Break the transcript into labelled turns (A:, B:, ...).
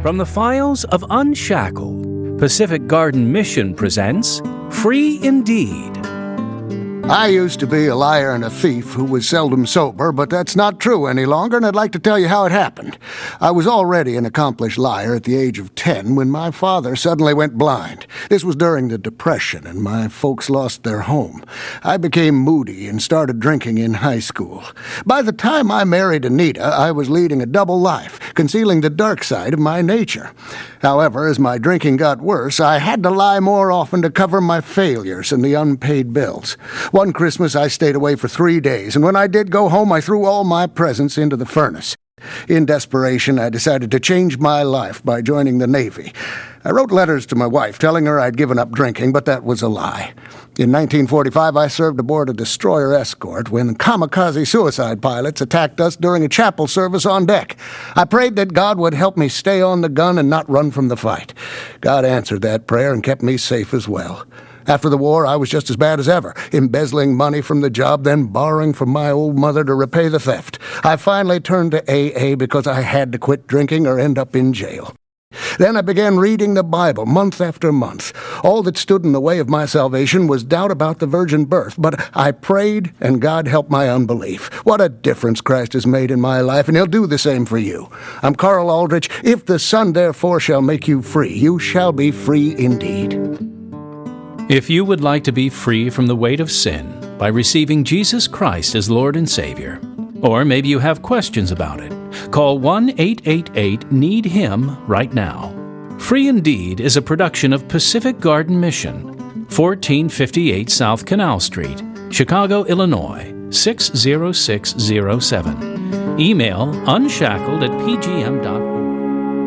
A: From the files of Unshackled, Pacific Garden Mission presents Free Indeed.
B: I used to be a liar and a thief who was seldom sober, but that's not true any longer, and I'd like to tell you how it happened. I was already an accomplished liar at the age of 10 when my father suddenly went blind. This was during the Depression, and my folks lost their home. I became moody and started drinking in high school. By the time I married Anita, I was leading a double life, concealing the dark side of my nature. However, as my drinking got worse, I had to lie more often to cover my failures and the unpaid bills. One Christmas, I stayed away for 3 days, and when I did go home, I threw all my presents into the furnace. In desperation, I decided to change my life by joining the Navy. I wrote letters to my wife telling her I'd given up drinking, but that was a lie. In 1945, I served aboard a destroyer escort when kamikaze suicide pilots attacked us during a chapel service on deck. I prayed that God would help me stay on the gun and not run from the fight. God answered that prayer and kept me safe as well. After the war, I was just as bad as ever, embezzling money from the job, then borrowing from my old mother to repay the theft. I finally turned to AA because I had to quit drinking or end up in jail. Then I began reading the Bible month after month. All that stood in the way of my salvation was doubt about the virgin birth, but I prayed and God helped my unbelief. What a difference Christ has made in my life, and He'll do the same for you. I'm Carl Aldrich. If the Son therefore shall make you free, you shall be free indeed.
A: If you would like to be free from the weight of sin by receiving Jesus Christ as Lord and Savior, or maybe you have questions about it, call 1-888-NEED-HIM right now. Free Indeed is a production of Pacific Garden Mission, 1458 South Canal Street, Chicago, Illinois, 60607. Email unshackled@pgm.com.